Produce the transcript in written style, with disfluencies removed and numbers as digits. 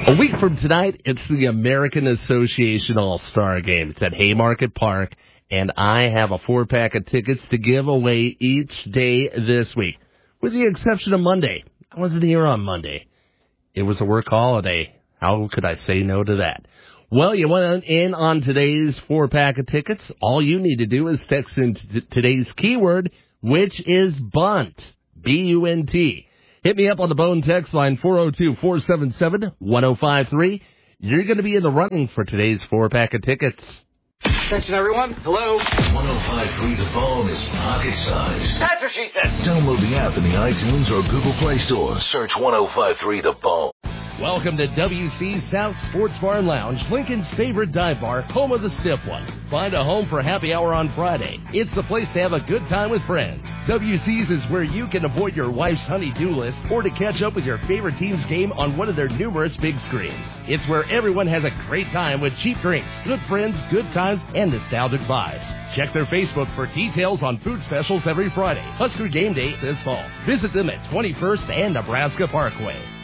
A week from tonight, it's the American Association All-Star Game. It's at Haymarket Park, and I have a 4-pack of tickets to give away each day this week, with the exception of Monday. I wasn't here on Monday. It was a work holiday. How could I say no to that? Well, you went in on today's 4-pack of tickets. All you need to do is text in today's keyword, which is bunt, B-U-N-T. Hit me up on the Bone text line, 402-477-1053. You're going to be in the running for today's 4-pack of tickets. Attention, everyone. Hello. 105.3 The Bone is pocket size. That's what she said. Download the app in the iTunes or Google Play Store. Search 105.3 The Bone. Welcome to WC South Sports Bar and Lounge, Lincoln's favorite dive bar, home of the stiff one. Find a home for happy hour on Friday. It's the place to have a good time with friends. WC's is where you can avoid your wife's honey-do list or to catch up with your favorite team's game on one of their numerous big screens. It's where everyone has a great time with cheap drinks, good friends, good times, and nostalgic vibes. Check their Facebook for details on food specials every Friday. Husker Game Day this fall. Visit them at 21st and Nebraska Parkway.